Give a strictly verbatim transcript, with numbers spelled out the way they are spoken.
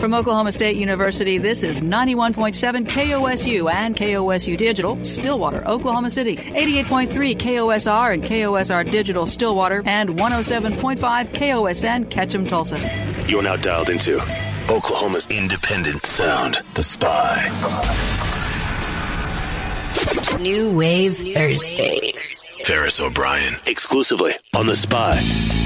From Oklahoma State University, this is ninety-one point seven K O S U and K O S U Digital, Stillwater, Oklahoma City. eighty-eight point three K O S R and K O S R Digital, Stillwater. And one oh seven point five K O S N, Ketchum, Tulsa. You're now dialed into Oklahoma's independent sound, The Spy. New Wave Thursday. Ferris O'Brien, exclusively on The Spy.